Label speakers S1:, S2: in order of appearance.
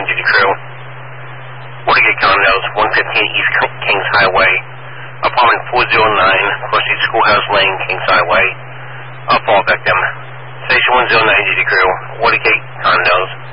S1: duty crew. Watergate condos, 115 East Kings Highway, apartment 409, Crossy Schoolhouse Lane, Kings Highway. A fall victim. Station 109 duty crew, Watergate condos.